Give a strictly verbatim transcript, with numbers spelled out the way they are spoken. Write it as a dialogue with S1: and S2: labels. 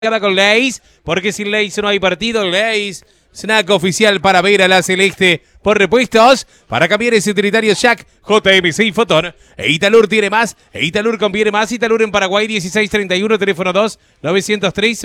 S1: Con Leis, porque sin Leis no hay partido. Leis, snack oficial para ver a la Celeste por repuestos. Para cambiar ese utilitario Jack, J M C y Fotón. E Italur tiene más, e Italur conviene más. Italur en Paraguay dieciséis treinta y uno, teléfono dos nueve cero tres.